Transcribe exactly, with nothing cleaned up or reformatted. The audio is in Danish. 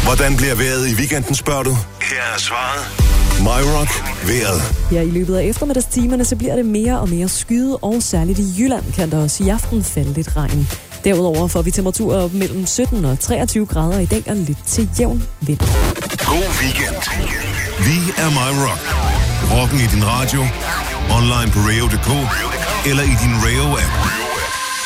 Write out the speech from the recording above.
Hvordan bliver vejret i weekenden, spørger du? Her er svaret. MyRock vejret. Her i løbet af eftermiddagstimerne, så bliver det mere og mere skyet, og særligt i Jylland kan der også i aften falde lidt regn. Derudover får vi temperaturer op mellem sytten og treogtyve grader i dag og lidt til jævn vind. God weekend. Vi er MyRock. Rocken i din radio, online på radio punktum d k eller i din Radio-app.